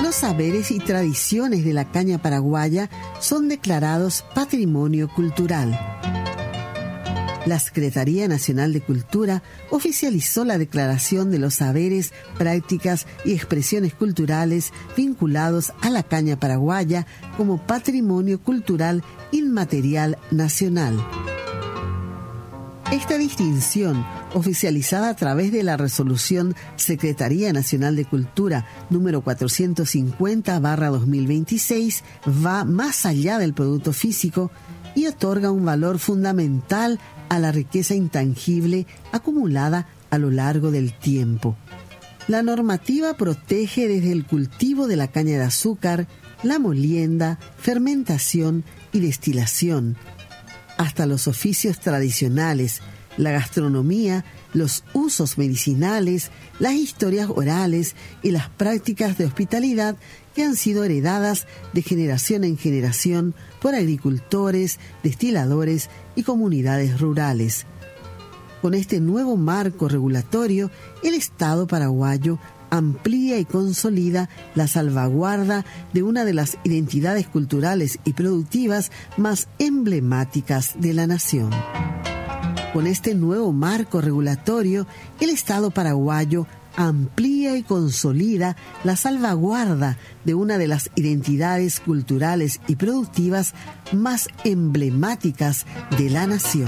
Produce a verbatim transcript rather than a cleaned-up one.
Los saberes y tradiciones de la caña paraguaya son declarados Patrimonio Cultural. La Secretaría Nacional de Cultura oficializó la declaración de los saberes, prácticas y expresiones culturales vinculados a la caña paraguaya como Patrimonio Cultural Inmaterial Nacional. Esta distinción, oficializada a través de la resolución Secretaría Nacional de Cultura número cuatrocientos cincuenta barra dos mil veintiséis, va más allá del producto físico y otorga un valor fundamental a la riqueza intangible acumulada a lo largo del tiempo. La normativa protege desde el cultivo de la caña de azúcar, la molienda, fermentación y destilación, hasta los oficios tradicionales, la gastronomía, los usos medicinales, las historias orales y las prácticas de hospitalidad que han sido heredadas de generación en generación por agricultores, destiladores y comunidades rurales. Con este nuevo marco regulatorio, el Estado paraguayo amplía y consolida la salvaguarda de una de las identidades culturales y productivas más emblemáticas de la nación. Con este nuevo marco regulatorio, el Estado paraguayo amplía y consolida la salvaguarda de una de las identidades culturales y productivas más emblemáticas de la nación.